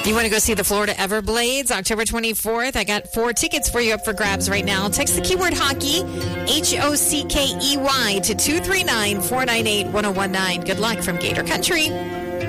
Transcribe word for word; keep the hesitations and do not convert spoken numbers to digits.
You want to go see the Florida Everblades October twenty-fourth? I got four tickets for you up for grabs right now. Text the keyword hockey, H O C K E Y, to two three nine, four nine eight, one oh one nine. Good luck from Gator Country.